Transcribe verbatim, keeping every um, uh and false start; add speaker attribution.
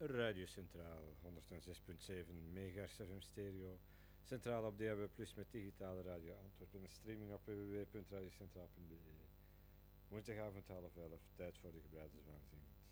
Speaker 1: Radio Centraal, honderdzes punt zeven megahertz F M stereo. Centraal op D A B plus met digitale radio Antwerpen en streaming op w w w punt radiocentraal punt b e. Woensdagavond half elf, tijd voor de gebruikerswaanzin.